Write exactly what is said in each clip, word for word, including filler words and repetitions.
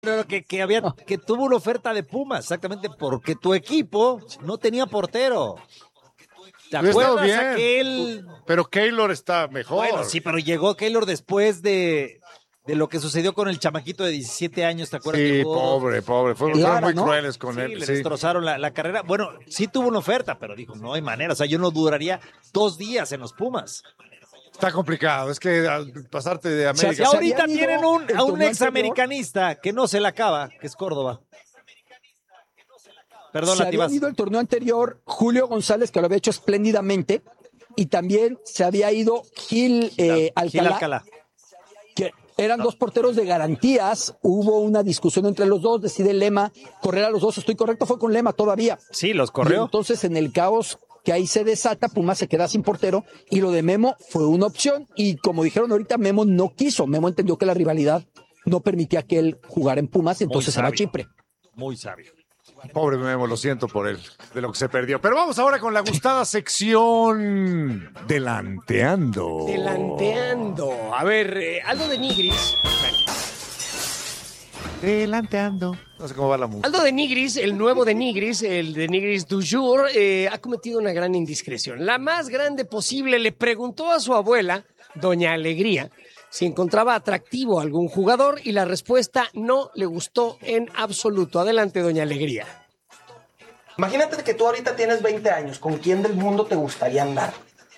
No, que, que había, que tuvo una oferta de Pumas, exactamente porque tu equipo no tenía portero. ¿Te Hubiera estado acuerdas bien, aquel? pero Keylor está mejor. Bueno, sí, pero llegó Keylor después de, de lo que sucedió con el chamaquito de diecisiete años, ¿te acuerdas? Sí, Llegó- pobre, pobre. Fueron, Lara, fueron muy ¿no? crueles con Sí, él. le Sí. destrozaron la, la carrera. Bueno, sí tuvo una oferta, pero dijo, no hay manera. O sea, yo no duraría dos días en los Pumas. Está complicado. Es que al pasarte de Y América. se ahorita habían ido tienen un, el a un torneo examericanista que no se la acaba, que es Córdoba. Perdón, se Lativas. había ido el torneo anterior Julio González, que lo había hecho espléndidamente, y también se había ido Gil, eh, Gil Alcalá, Alcalá. que eran dos porteros de garantías. Hubo una discusión entre los dos, decide Lema correr a los dos. Estoy correcto, fue con Lema todavía. Sí, los Y corrió. entonces, en el caos que ahí se desata, Pumas se queda sin portero, y lo de Memo fue una opción, y como dijeron ahorita, Memo no quiso. Memo entendió que la rivalidad no permitía que él jugara en Pumas, y entonces se va a sabio. Chipre. Muy sabio. Pobre Memo, lo siento por él, de lo que se perdió. Pero vamos ahora con la gustada sección Delanteando. Delanteando. A ver, eh, Aldo de Nigris. Delanteando. No sé cómo va la música. Aldo de Nigris, el nuevo de Nigris, el de Nigris du jour, eh, ha cometido una gran indiscreción. La más grande posible. Le preguntó a su abuela, Doña Alegría, si encontraba atractivo a algún jugador, y la respuesta no le gustó en absoluto. Adelante, Doña Alegría. Imagínate que tú ahorita tienes veinte años. ¿Con quién del mundo te gustaría andar?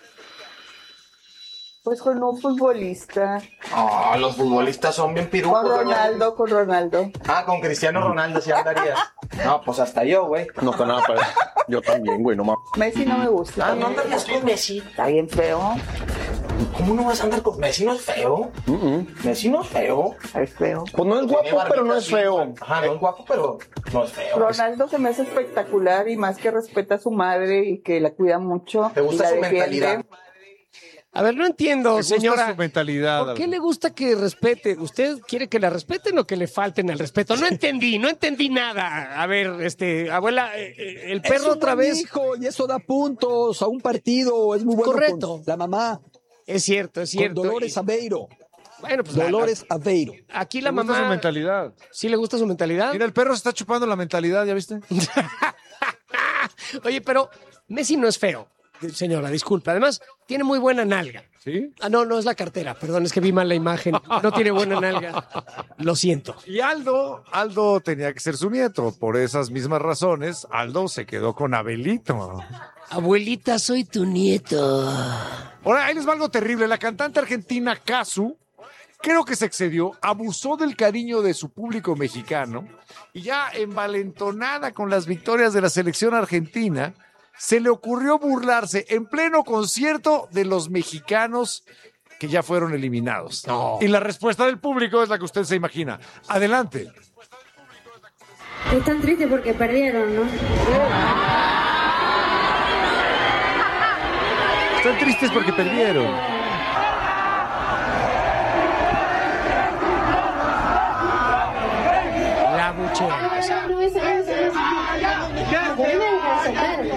Pues con un futbolista. Ah, los futbolistas son bien pirucos. Con doña. Ronaldo, con Ronaldo. Ah, con Cristiano Ronaldo sí andarías. No, pues hasta yo, güey. No está nada, pero yo también, güey, no mames. Messi no me gusta. Ah, no andarías con Messi. Está bien feo. ¿Cómo no vas a andar con Messi? ¿No es feo? Messi no es feo. Es feo. Pues no es Tiene guapo, pero no barbita es así, feo. güey. Ajá, no es guapo, pero no es feo. Ronaldo se me hace espectacular, y más que respeta a su madre y que la cuida mucho. ¿Te gusta y la su defiende. mentalidad? A ver, no entiendo, Me gusta señora. su mentalidad. ¿Por qué le gusta que respete? ¿Usted quiere que la respeten o que le falten al respeto? No entendí, no entendí nada. A ver, este, abuela, eh, eh, el Es perro un otra buen vez. hijo, y eso da puntos a un partido. Es muy bueno. Correcto. Con la mamá, Es cierto, es cierto. con Dolores Y- Aveiro. Bueno, pues la- Dolores Aveiro. la- aquí la Me gusta mamá. su mentalidad. ¿Sí le gusta su mentalidad? Mira, el perro se está chupando la mentalidad, ¿ya viste? Oye, pero Messi no es feo, señora, disculpe. Además, tiene muy buena nalga. ¿Sí? Ah, no, no es la cartera, perdón, es que vi mal la imagen. No tiene buena nalga. Lo siento. Y Aldo, Aldo tenía que ser su nieto. Por esas mismas razones, Aldo se quedó con Abelito. Abuelita, soy tu nieto. Ahora, ahí les va algo terrible. La cantante argentina Cazzu, creo que se excedió, abusó del cariño de su público mexicano y ya envalentonada con las victorias de la selección argentina, se le ocurrió burlarse en pleno concierto de los mexicanos que ya fueron eliminados. No. Y la respuesta del público es la que usted se imagina. Adelante. Están tristes porque perdieron, ¿no? Están tristes porque perdieron. La buchea. No, eso, eso, eso. Tienen que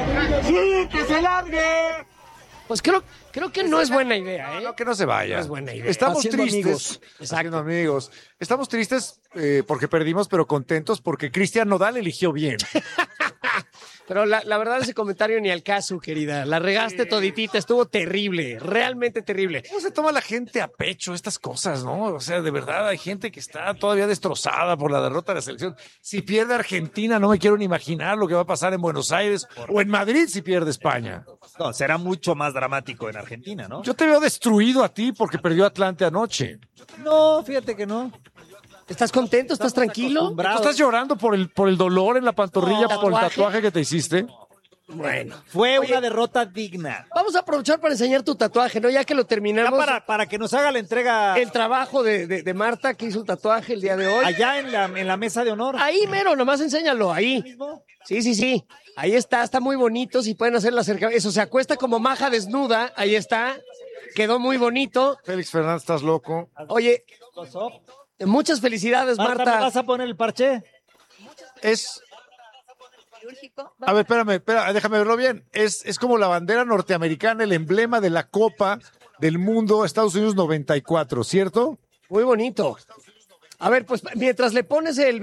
aceptar. Pues creo, creo que no es buena idea, ¿eh? No, que no se vaya. No es buena idea. Estamos Haciendo tristes. amigos. Haciendo amigos. Estamos tristes eh, porque perdimos, pero contentos porque Cristian Nodal eligió bien. Pero la, la verdad, ese comentario ni al caso, querida. La regaste toditita, estuvo terrible, realmente terrible. ¿Cómo se toma la gente a pecho estas cosas, no? O sea, de verdad hay gente que está todavía destrozada por la derrota de la selección. Si pierde Argentina, no me quiero ni imaginar lo que va a pasar en Buenos Aires o en Madrid si pierde España. No, será mucho más dramático en Argentina, ¿no? Yo te veo destruido a ti porque perdió Atlante anoche. No, fíjate que no. ¿Estás contento? ¿Estás tranquilo? ¿Tú estás llorando por el, por el dolor en la pantorrilla, No, por el ¿tatuaje? tatuaje que te hiciste? Bueno, Fue una derrota digna. vamos a aprovechar para enseñar tu tatuaje, ¿no? Ya que lo Ya terminamos. para, para que nos haga la entrega El trabajo de, de, de Marta, que hizo el tatuaje el día de hoy. allá en la, en la mesa de honor. Ahí, mero, nomás enséñalo, ahí. Sí, sí, sí. Ahí está, está muy bonito. Si pueden hacer la cerca. Eso, se acuesta como maja desnuda. Ahí está. Quedó muy bonito. Félix Fernández, estás loco. Oye, muchas felicidades, Marta, Marta. ¿me vas a poner el parche? Es... A ver, espérame, espera, déjame verlo bien. Es, es como la bandera norteamericana, el emblema de la Copa del Mundo Estados Unidos noventa y cuatro, ¿cierto? Muy bonito. A ver, pues mientras le pones el